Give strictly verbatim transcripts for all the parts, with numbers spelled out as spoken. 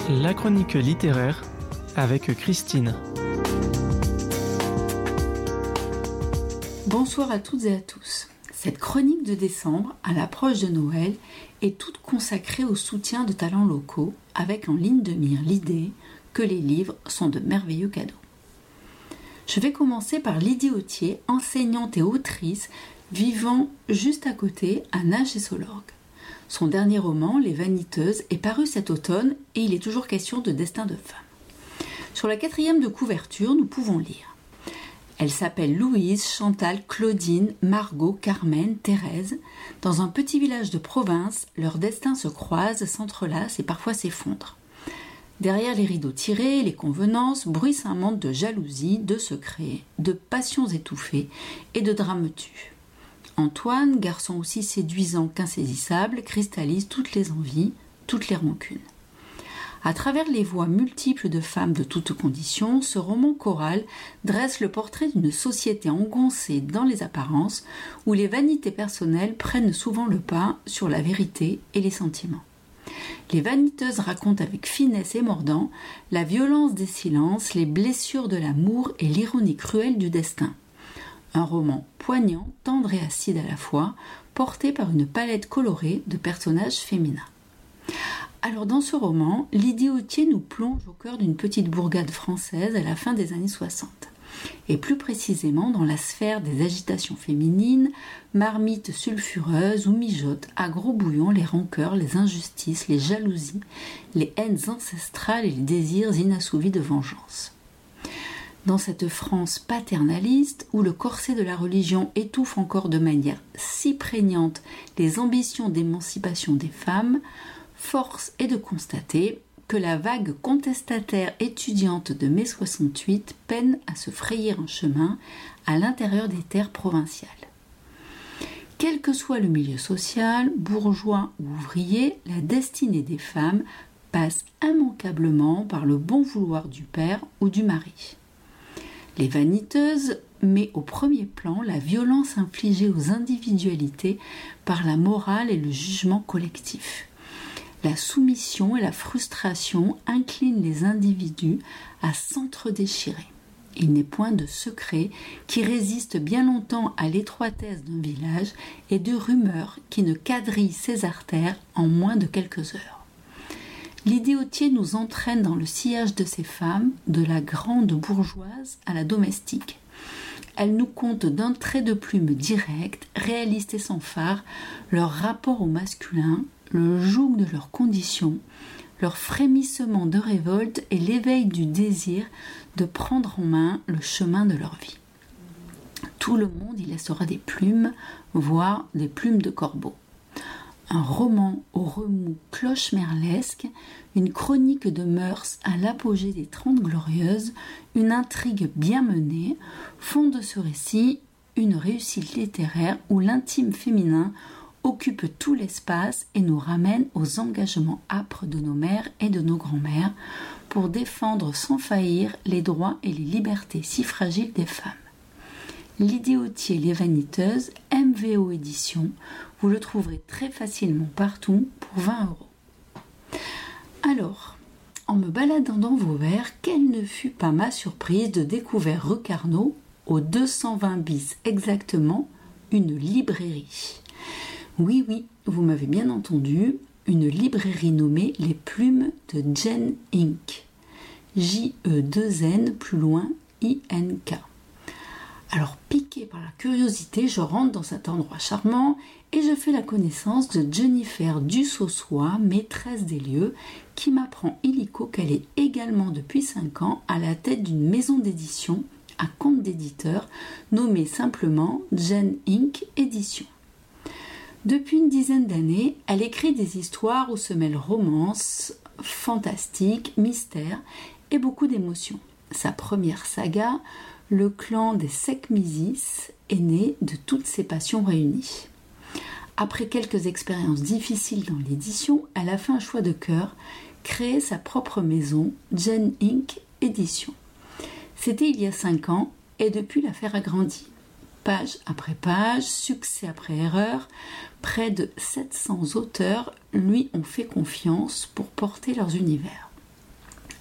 La chronique littéraire avec Christine. Bonsoir à toutes et à tous. Cette chronique de décembre, à l'approche de Noël, est toute consacrée au soutien de talents locaux, avec en ligne de mire l'idée que les livres sont de merveilleux cadeaux. Je vais commencer par Lydie Autier, enseignante et autrice, vivant juste à côté à Nages-et-Solorgues. Son dernier roman, Les Vaniteuses, est paru cet automne et il est toujours question de destin de femme. Sur la quatrième de couverture, nous pouvons lire. Elles s'appellent Louise, Chantal, Claudine, Margot, Carmen, Thérèse. Dans un petit village de province, leurs destins se croisent, s'entrelacent et parfois s'effondrent. Derrière les rideaux tirés, les convenances, bruissent un monde de jalousie, de secrets, de passions étouffées et de drames tus. Antoine, garçon aussi séduisant qu'insaisissable, cristallise toutes les envies, toutes les rancunes. À travers les voix multiples de femmes de toutes conditions, ce roman choral dresse le portrait d'une société engoncée dans les apparences, où les vanités personnelles prennent souvent le pas sur la vérité et les sentiments. Les Vaniteuses racontent avec finesse et mordant la violence des silences, les blessures de l'amour et l'ironie cruelle du destin. Un roman poignant, tendre et acide à la fois, porté par une palette colorée de personnages féminins. Alors dans ce roman, Lydie Autier nous plonge au cœur d'une petite bourgade française à la fin des années soixante. Et plus précisément dans la sphère des agitations féminines, marmites sulfureuses où mijotent à gros bouillon les rancœurs, les injustices, les jalousies, les haines ancestrales et les désirs inassouvis de vengeance. Dans cette France paternaliste, où le corset de la religion étouffe encore de manière si prégnante les ambitions d'émancipation des femmes, force est de constater que la vague contestataire étudiante de mai soixante-huit peine à se frayer un chemin à l'intérieur des terres provinciales. Quel que soit le milieu social, bourgeois ou ouvrier, la destinée des femmes passe immanquablement par le bon vouloir du père ou du mari. Les Vaniteuses met au premier plan la violence infligée aux individualités par la morale et le jugement collectif. La soumission et la frustration inclinent les individus à s'entre-déchirer. Il n'est point de secret qui résiste bien longtemps à l'étroitesse d'un village et de rumeurs qui ne quadrillent ses artères en moins de quelques heures. Lydie Autier nous entraîne dans le sillage de ces femmes, de la grande bourgeoise à la domestique. Elle nous conte d'un trait de plume direct, réaliste et sans fard, leur rapport au masculin, le joug de leurs conditions, leur frémissement de révolte et l'éveil du désir de prendre en main le chemin de leur vie. Tout le monde y laissera des plumes, voire des plumes de corbeau. Un roman au remous cloche-merlesque, une chronique de mœurs à l'apogée des Trente Glorieuses, une intrigue bien menée, font de ce récit une réussite littéraire où l'intime féminin occupe tout l'espace et nous ramène aux engagements âpres de nos mères et de nos grands-mères pour défendre sans faillir les droits et les libertés si fragiles des femmes. Lydie Autier, Les Vaniteuses, M V O Éditions, vous le trouverez très facilement partout pour vingt euros. Alors, en me baladant dans Vauvert, quelle ne fut pas ma surprise de découvrir rue Carnot, au deux cent vingt bis exactement, une librairie. Oui, oui, vous m'avez bien entendu, une librairie nommée Les Plumes de Jen Inc. J E deux N plus loin I N K. Alors, piquée par la curiosité, je rentre dans cet endroit charmant et je fais la connaissance de Jennifer Dussossois, maîtresse des lieux, qui m'apprend illico qu'elle est également depuis cinq ans à la tête d'une maison d'édition à compte d'éditeur nommée simplement Jen Inc Édition. Depuis une dizaine d'années, elle écrit des histoires où se mêlent romance, fantastique, mystère et beaucoup d'émotions. Sa première saga, Le clan des Sekhmisis, est né de toutes ces passions réunies. Après quelques expériences difficiles dans l'édition, elle a fait un choix de cœur, créer sa propre maison, Jen Inc Édition. C'était il y a cinq ans et depuis l'affaire a grandi. Page après page, succès après erreur, près de sept cents auteurs lui ont fait confiance pour porter leurs univers.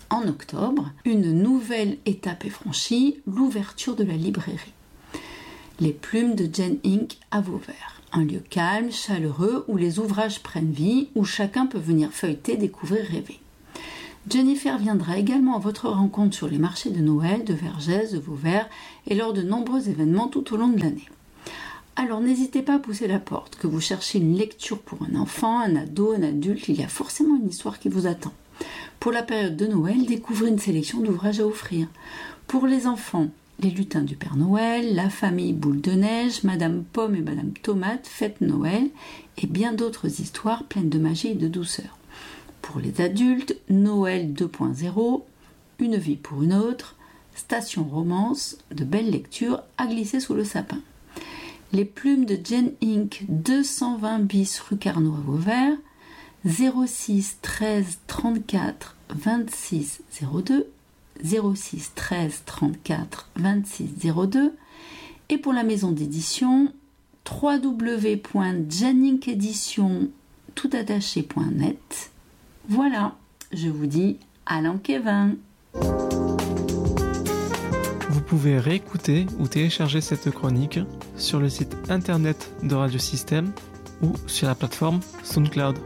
En octobre, une nouvelle étape est franchie, l'ouverture de la librairie. Les plumes de Jane Inc à Vauvert. Un lieu calme, chaleureux, où les ouvrages prennent vie, où chacun peut venir feuilleter, découvrir, rêver. Jennifer viendra également à votre rencontre sur les marchés de Noël, de Vergès, de Vauvert et lors de nombreux événements tout au long de l'année. Alors n'hésitez pas à pousser la porte, que vous cherchez une lecture pour un enfant, un ado, un adulte, il y a forcément une histoire qui vous attend. Pour la période de Noël, découvrez une sélection d'ouvrages à offrir. Pour les enfants, Les lutins du Père Noël, La famille Boule de Neige, Madame Pomme et Madame Tomate, Fête Noël et bien d'autres histoires pleines de magie et de douceur. Pour les adultes, Noël deux point zéro, Une vie pour une autre, Station Romance, de belles lectures à glisser sous le sapin. Les plumes de Jane Inc, deux cent vingt bis rue Carnot à Vauvert, zéro six treize trente-quatre vingt-six zéro deux, zéro six treize trente-quatre vingt-six zéro deux, et pour la maison d'édition, w w w point janinkeddition tout attaché point net. Voilà, je vous dis à l'an Kevin. Vous pouvez réécouter ou télécharger cette chronique sur le site internet de Radio Système ou sur la plateforme SoundCloud.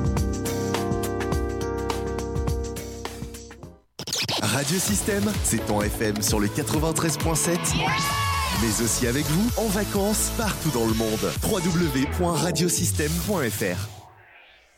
Radio Système, c'est ton F M sur le quatre-vingt-treize point sept, mais aussi avec vous en vacances partout dans le monde. w w w point radiosystème point f r